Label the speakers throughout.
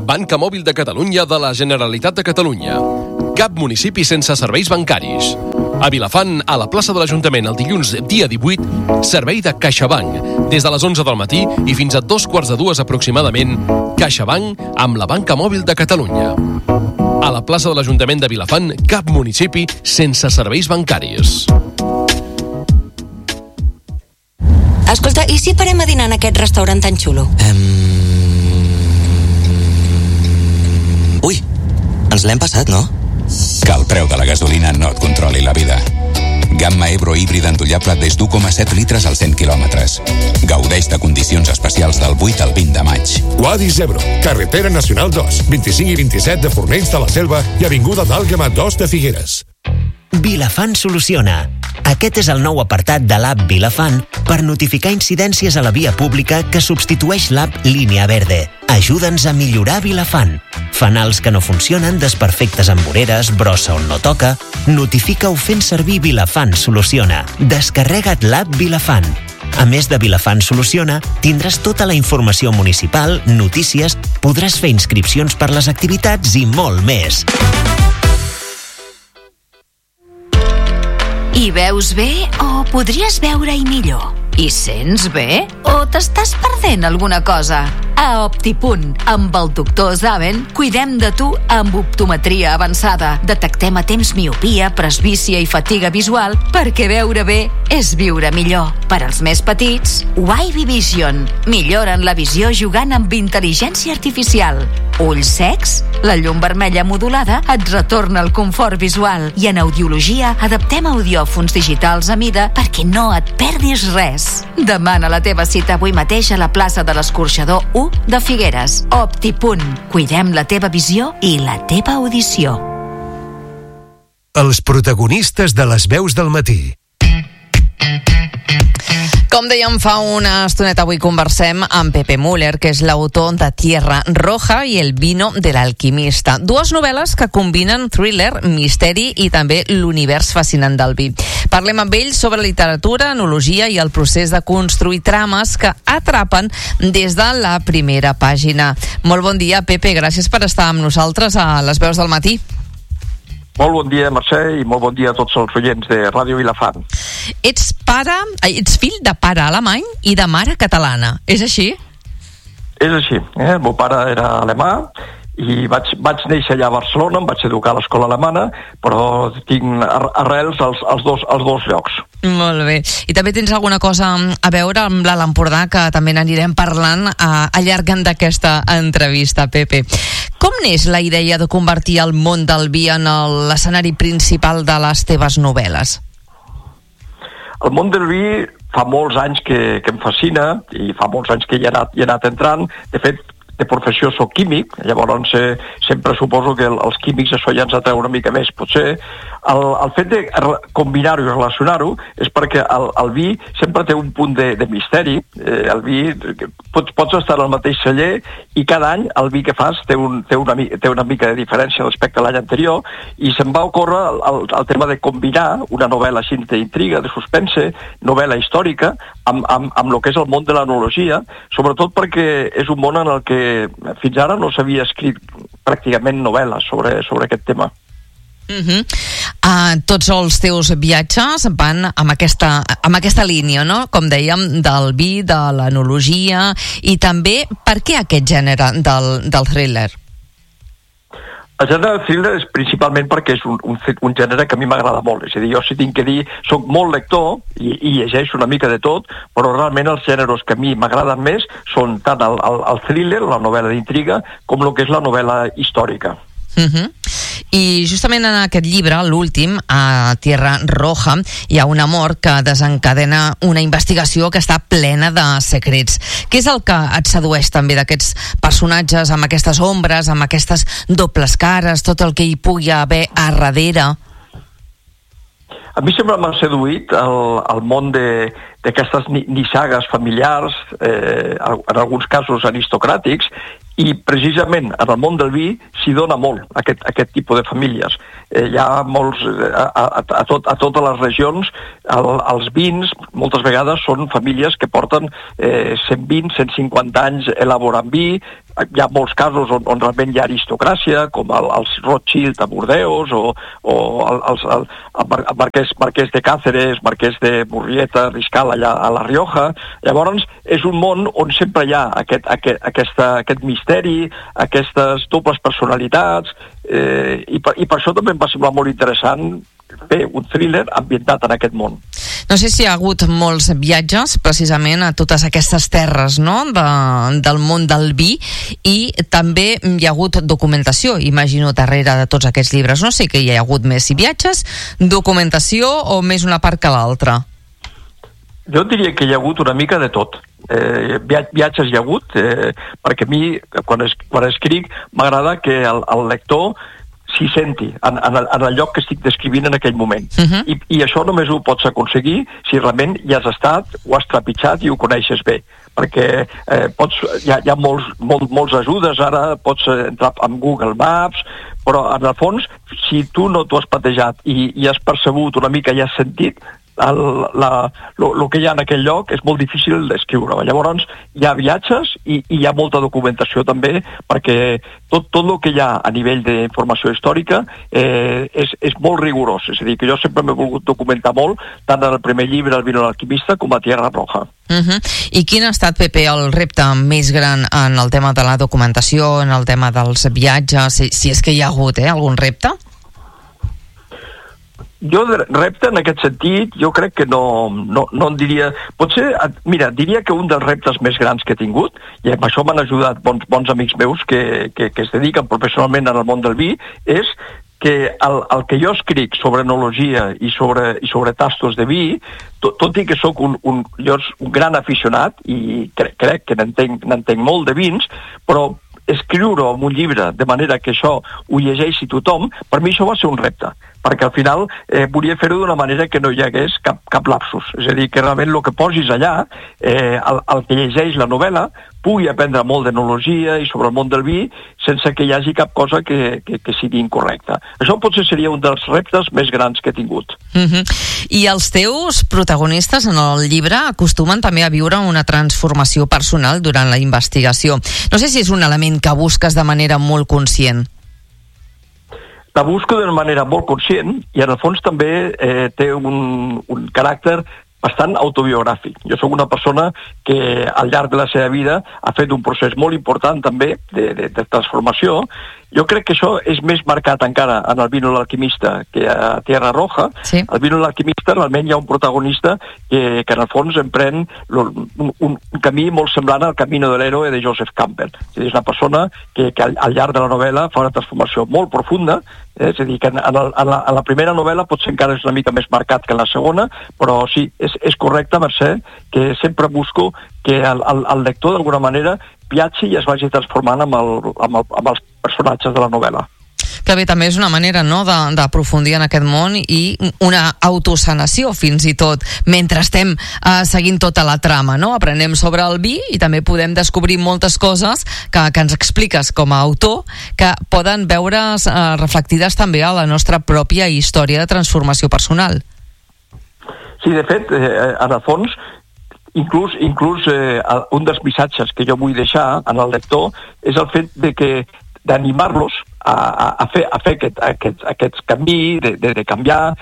Speaker 1: Banca Mòbil de Catalunya de la Generalitat de Catalunya. Cap municipi sense serveis bancaris. A Vilafant, a la plaça de l'Ajuntament, el dilluns dia 18, servei de CaixaBank. Des de les 11 del matí i fins a 2:45 aproximadament, CaixaBank amb la Banca Mòbil de Catalunya. A la plaça de l'Ajuntament de Vilafant, cap municipi sense serveis bancaris.
Speaker 2: Escolta, i si parem a dinar en aquest restaurant tan xulo?
Speaker 3: Ui, ens l'hem passat, no?
Speaker 4: Que el preu de la gasolina no et controli la vida. Gamma Ebro híbrida endollable des d'1,7 litres als 100 quilòmetres. Gaudeix de condicions especials del 8 al 20 de maig.
Speaker 5: Wadis Ebro, carretera nacional 2, 25 i 27 de Fornells de la Selva i avinguda d'Àlguema 2 de Figueres.
Speaker 6: Vilafant soluciona. Aquest és el nou apartat de l'app Vilafant per notificar incidències a la via pública que substitueix l'app Línia Verde. Ajuda'ns a millorar Vilafant. Fanals que no funcionen, desperfectes amb voreres, brossa on no toca... Notifica-ho fent servir Vilafant Soluciona. Descarrega't l'app Vilafant. A més de Vilafant Soluciona, tindràs tota la informació municipal, notícies, podràs fer inscripcions per les activitats i molt més.
Speaker 7: I veus bé o podries veure-hi millor? I sents bé o t'estàs perdent alguna cosa? A Optipunt, amb el doctor Zaven, cuidem de tu amb optometria avançada. Detectem a temps miopia, presbícia i fatiga visual perquè veure bé és viure millor. Per als més petits, Wavy Vision. Milloren la visió jugant amb intel·ligència artificial. Ulls secs? La llum vermella modulada et retorna el confort visual. I en audiologia adaptem audiòfons digitals a mida perquè no et perdis res. Demana la teva cita avui mateix a la plaça de l'Escorxador 1 de Figueres. Optipunt. Cuidem la teva visió i la teva audició.
Speaker 8: Els protagonistes de les veus del matí.
Speaker 9: Com dèiem fa una estoneta, avui conversem amb Pepe Müller, que és l'autor de Tierra Roja i El vino de l'alquimista. Dues novel·les que combinen thriller, misteri i també l'univers fascinant del vi. Parlem amb ell sobre literatura, enologia i el procés de construir trames que atrapen des de la primera pàgina. Molt bon dia, Pepe, gràcies per estar amb nosaltres a les veus del matí.
Speaker 10: Molt bon dia, Mercè, i molt bon dia a tots els oients de Ràdio Vilafant.
Speaker 9: Ets fill de pare alemany i de mare catalana, és així?
Speaker 10: És així, El meu pare era alemà i vaig néixer allà a Barcelona, em vaig educar a l'escola alemana, però tinc arrels als dos llocs.
Speaker 9: Molt bé. I també tens alguna cosa a veure amb l'Alt Empordà, que també n'anirem parlant al llarg d'aquesta entrevista, Pepe. Com n'és la idea de convertir el món del vi en l'escenari principal de les teves novel·les?
Speaker 10: El món del vi fa molts anys que em fascina i fa molts anys que hi he anat entrant. De fet, de professió soc químic, llavors sempre suposo que els químics això ja ens atreu una mica més. Potser el fet de combinar-ho i relacionar-ho és perquè el vi sempre té un punt de misteri. El vi, pots estar al mateix celler i cada any el vi que fas té una mica de diferència respecte a l'any anterior, i se'm va ocórrer el tema de combinar una novel·la així d'intriga, de suspense, novel·la històrica, amb el que és el món de l'enologia, sobretot perquè és un món en el que fins ara no s'havia escrit pràcticament novel·les sobre aquest tema.
Speaker 9: Tots els teus viatges van amb aquesta línia, no? Com dèiem, del vi, de l'enologia, i també per què aquest gènere del thriller?
Speaker 10: El gènere de thriller és principalment perquè és un gènere que a mi m'agrada molt. És a dir, jo si tinc que dir, soc molt lector i llegeixo una mica de tot, però realment els gèneres que a mi m'agraden més són tant el thriller, la novel·la d'intriga, com el que és la novel·la històrica.
Speaker 9: I justament en aquest llibre, l'últim, a Tierra Roja, hi ha un amor que desencadena una investigació que està plena de secrets. Què és el que et sedueix també d'aquests personatges, amb aquestes ombres, amb aquestes dobles cares, tot el que hi pugui haver a darrere?
Speaker 10: A mi sempre m'ha seduït el món d'aquestes nissagues familiars, en alguns casos aristocràtics, i precisament en el món del vi s'hi dona molt aquest tipus de famílies. Hi ha molts, a totes les regions, els vins moltes vegades són famílies que porten 120, 150 anys elaborant vi, hi ha molts casos on realment hi ha aristocràcia, com els Rothschild a Bordeus, o el marquès de Cáceres, marquès de Murrieta, Riscal allà a La Rioja. Llavors, és un món on sempre hi ha aquest misteri, aquestes dobles personalitats, i per això també em va semblar molt interessant fer un thriller ambientat en aquest món.
Speaker 9: No sé si hi ha hagut molts viatges precisament a totes aquestes terres, no?, del món del vi, i també hi ha hagut documentació, imagino, darrere de tots aquests llibres. No sé què hi ha hagut més, si viatges, documentació o més una part que l'altra.
Speaker 10: Jo diria que hi ha hagut una mica de tot. Viatges hi ha hagut, perquè a mi, quan escric, m'agrada que el lector s'hi senti en el lloc que estic descrivint en aquell moment. I això només ho pots aconseguir si realment hi has estat, ho has trepitjat i ho coneixes bé, perquè hi ha molts ajudes, ara pots entrar en Google Maps, però en el fons, si tu no t'ho has platejat i has percebut una mica i has sentit el que hi ha en aquell lloc, és molt difícil d'escriure. Llavors hi ha viatges i hi ha molta documentació també, perquè tot el que hi ha a nivell d'informació històrica és molt rigorós. És a dir, que jo sempre m'he volgut documentar molt, tant en el primer llibre, El vino de l'alquimista, com a Tierra Roja.
Speaker 9: I quin ha estat, Pepe, el repte més gran en el tema de la documentació, en el tema dels viatges, si és que hi ha hagut algun repte?
Speaker 10: Jo repte en aquest sentit, jo crec que no en diria... Potser, mira, diria que un dels reptes més grans que he tingut, i amb això m'han ajudat bons amics meus que es dediquen professionalment al món del vi, és que el que jo escric sobre enologia i sobre tastos de vi, tot i que sóc un gran aficionat i crec que n'entenc molt de vins, però escriure en un llibre de manera que això ho llegeixi tothom, per mi això va ser un repte, perquè al final volia fer-ho d'una manera que no hi hagués cap lapsus. És a dir, que realment el que posis allà, el que llegeix la novel·la, pugui aprendre molt d'enologia i sobre el món del vi sense que hi hagi cap cosa que sigui incorrecta. Això potser seria un dels reptes més grans que he tingut.
Speaker 9: I els teus protagonistes en el llibre acostumen també a viure una transformació personal durant la investigació. No sé si és un element que busques de manera molt conscient.
Speaker 10: La busco d'una manera molt conscient i en el fons també té un caràcter bastant autobiogràfic. Jo sóc una persona que al llarg de la seva vida ha fet un procés molt important també de transformació. Jo crec que això és més marcat encara en El vino de l'alquimista que a Tierra Roja. Sí. El vino de l'alquimista realment hi ha un protagonista que en el fons emprèn un camí molt semblant al Camino de l'Héroe de Joseph Campbell. És una persona que al llarg de la novel·la fa una transformació molt profunda. És a dir, que en la primera novel·la potser encara és una mica més marcat que en la segona, però sí, és correcte, Mercè, que sempre busco que el lector d'alguna manera viatgi i es vagi transformant amb els personatges de la novel·la.
Speaker 9: Que bé, també és una manera, no?, d'aprofundir en aquest món i una autosanació fins i tot mentre estem seguint tota la trama, no? Aprenem sobre el vi i també podem descobrir moltes coses que ens expliques com a autor que poden veure's reflectides també a la nostra pròpia història de transformació personal.
Speaker 10: Sí, de fet, en el fons, inclús un dels missatges que jo vull deixar en el lector és el fet d'animar-los a fer aquest camí, de canviar,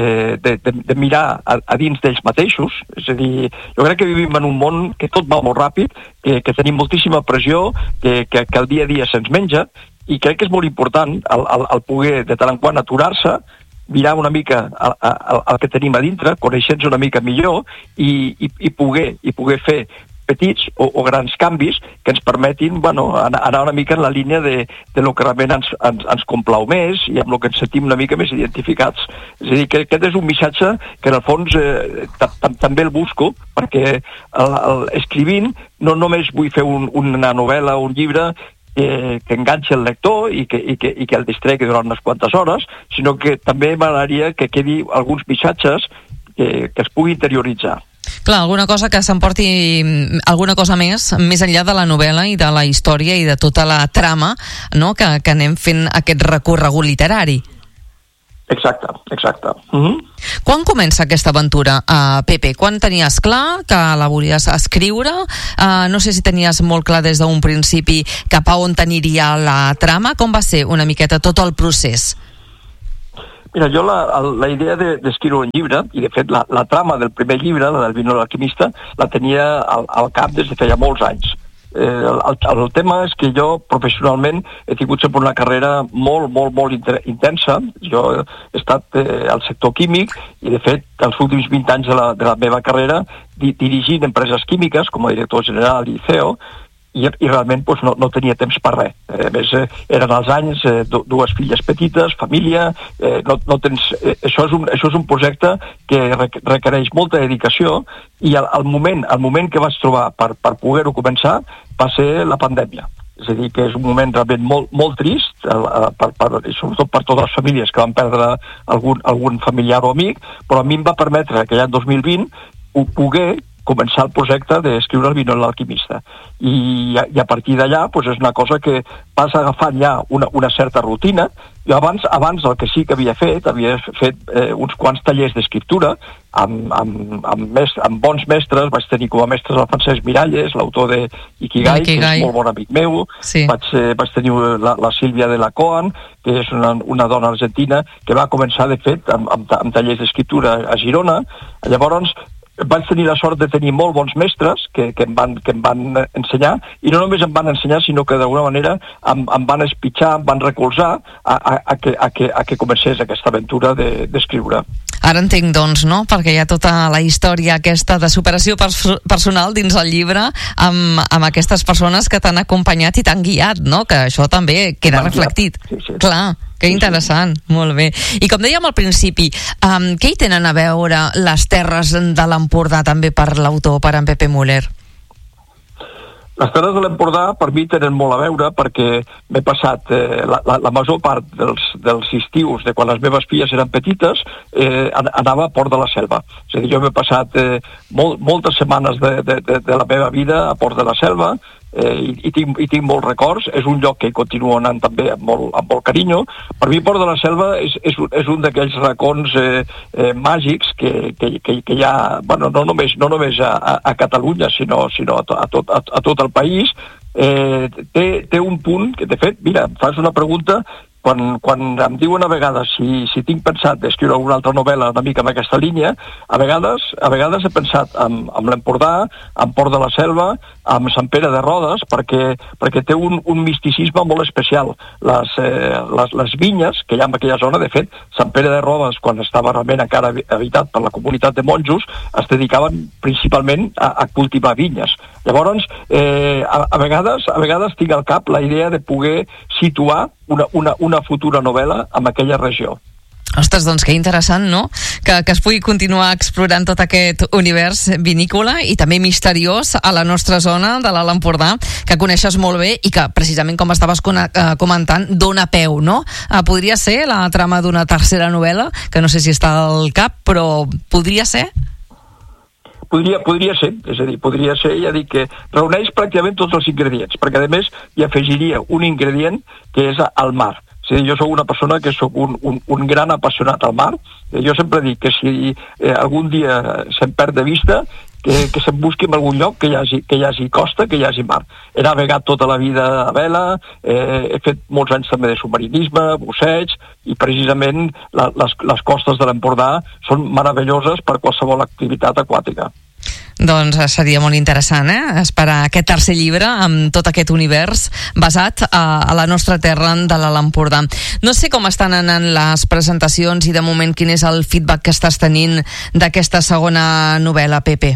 Speaker 10: de mirar a dins d'ells mateixos. És a dir, jo crec que vivim en un món que tot va molt ràpid, que tenim moltíssima pressió, que el dia a dia se'ns menja, i crec que és molt important el poder de tant en quant aturar-se, mirar una mica el que tenim a dintre, conèixer-nos una mica millor i poder fer petits o grans canvis que ens permetin anar una mica en la línia de lo que realment ens complau més i amb lo que ens sentim una mica més identificats. És a dir, que aquest és un missatge que en el fons també el busco, perquè escrivint no només vull fer una novel·la o un llibre que enganxi el lector i que el distregui durant unes quantes hores, sinó que també m'agradaria que quedi alguns missatges que es pugui interioritzar.
Speaker 9: Clar, alguna cosa que s'emporti alguna cosa més enllà de la novel·la i de la història i de tota la trama, no?, que anem fent aquest recorregut literari.
Speaker 10: Exacte.
Speaker 9: Quan comença aquesta aventura, Pepe? Quan tenies clar que la volies escriure? No sé si tenies molt clar des d'un principi cap a on t'aniria la trama. Com va ser una miqueta tot el procés?
Speaker 10: Mira, jo la idea d'escriure un llibre, i de fet la trama del primer llibre, la del vino l'alquimista, la tenia al cap des de feia molts anys. El tema és que jo professionalment he tingut sempre una carrera molt intensa. Jo he estat al sector químic i de fet els últims 20 anys de la meva carrera dirigint empreses químiques com a director general i CEO, i realment no tenia temps per res. A més, eren els anys, dues filles petites, família, això és un projecte que requereix molta dedicació, i al moment que vaig trobar per poder-ho començar va ser la pandèmia. És a dir, que és un moment realment molt trist, sobretot per totes les famílies que van perdre algun familiar o amic, però a mi em va permetre que ja en 2020 poder començar el projecte d'escriure el vino l'alquimista. I a partir d'allà és una cosa que vas agafant ja una certa rutina. Jo abans el que sí que havia fet uns quants tallers d'escriptura amb bons mestres. Vaig tenir com a mestres el Francesc Miralles, l'autor de Ikigai, que és molt bon amic meu.
Speaker 9: Sí.
Speaker 10: Vaig tenir la Sílvia de la Coan, que és una dona argentina que va començar, de fet, amb tallers d'escriptura a Girona. Llavors, vaig tenir la sort de tenir molt bons mestres que em van ensenyar, i no només em van ensenyar, sinó que d'alguna manera em van espitxar, em van recolzar a que comencés aquesta aventura d'escriure.
Speaker 9: Ara entenc, doncs, no? Perquè hi ha tota la història aquesta de superació personal dins el llibre amb aquestes persones que t'han acompanyat i t'han guiat, no? Que això també queda reflectit.
Speaker 10: Sí.
Speaker 9: Clar, que interessant, molt bé. I com dèiem al principi, què hi tenen a veure les terres de l'Empordà també per l'autor, per en Pepe Müller?
Speaker 10: Les terres de l'Empordà per mi tenen molt a veure perquè m'he passat la major part dels estius de quan les meves filles eren petites anava a Port de la Selva. És a dir, jo m'he passat moltes setmanes de la meva vida a Port de la Selva, i tinc molts records. És un lloc que hi continuo anant també amb molt carinyo. Per mi Port de la Selva és un d'aquells racons màgics que hi ha, bueno, no només a Catalunya, sinó a tot el país. Té un punt que, de fet, mira, em fas una pregunta. Quan em diuen a vegades si tinc pensat d'escriure alguna altra novel·la una mica en aquesta línia, a vegades he pensat amb l'Empordà, amb Port de la Selva, amb Sant Pere de Rodes, perquè té un misticisme molt especial. Les vinyes que hi ha en aquella zona, de fet, Sant Pere de Rodes, quan estava realment encara habitat per la comunitat de monjos, es dedicaven principalment a cultivar vinyes. Llavors, a vegades tinc al cap la idea de poder situar una futura novel·la en aquella regió.
Speaker 9: Ostres, doncs que interessant, no? Que es pugui continuar explorant tot aquest univers vinícola i també misteriós a la nostra zona de l'Alt Empordà, que coneixes molt bé i que, precisament, com estaves comentant, dona peu, no? Podria ser la trama d'una tercera novel·la, que no sé si està al cap, però podria ser?
Speaker 10: Podria ser, és a dir, podria ser, ja dic que reuneix pràcticament tots els ingredients, perquè a més hi afegiria un ingredient que és el mar. És a dir, jo soc una persona que soc un gran apassionat al mar. Jo sempre dic que si algun dia se'm perd de vista, que se'm busqui en algun lloc que hi hagi costa, que hi hagi mar. He navegat tota la vida a vela, he fet molts anys també de submarinisme, busseig, i precisament les costes de l'Empordà són meravelloses per qualsevol activitat aquàtica.
Speaker 9: Doncs seria molt interessant, esperar aquest tercer llibre amb tot aquest univers basat a la nostra terra de l'Alt Empordà. No sé com estan anant les presentacions i de moment quin és el feedback que estàs tenint d'aquesta segona novel·la, Pepe.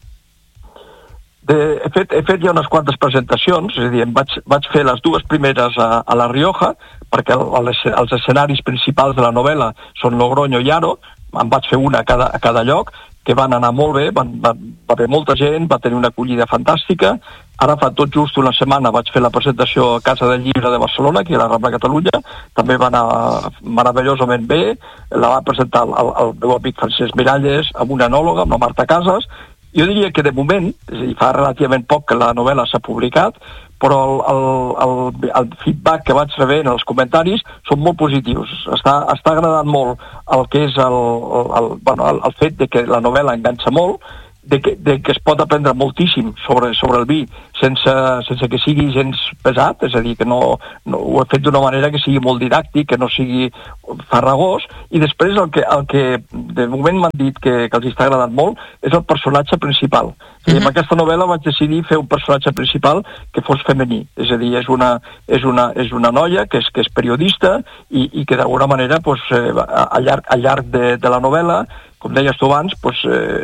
Speaker 10: He fet ja unes quantes presentacions, és a dir, vaig fer les dues primeres a La Rioja, perquè els escenaris principals de la novel·la són Logroño i Haro. En vaig fer una a cada lloc, que van anar molt bé, va haver molta gent, va tenir una acollida fantàstica. Ara fa tot just una setmana vaig fer la presentació a Casa del Llibre de Barcelona, aquí a la Rambla Catalunya, també va anar meravellosament bé. La va presentar el meu amic Francesc Miralles, amb una enòloga, amb la Marta Casas. Jo diria que de moment, és a dir, fa relativament poc que la novel·la s'ha publicat, però el feedback que vaig rebent, els comentaris, són molt positius. Està agradant molt el que és el fet de que la novel·la enganxa molt, de que es pot aprendre moltíssim sobre el vi sense que sigui gens pesat, és a dir, que no ho he fet d'una manera que sigui molt didàctic, que no sigui farragós, i després el que de moment m'han dit que els està agradant molt és el personatge principal. I amb aquesta novel·la vaig decidir fer un personatge principal que fos femení, és a dir, és una noia que és periodista i que d'alguna manera al llarg de la novel·la, com deies tu abans,